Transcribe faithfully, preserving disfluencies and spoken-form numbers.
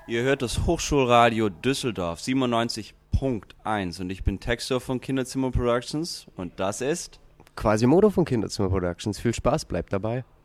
Ihr hört das Hochschulradio Düsseldorf siebenundneunzig Punkt eins und ich bin Textor von Kinderzimmer Productions und das ist Quasimodo von Kinderzimmer Productions. Viel Spaß, bleibt dabei.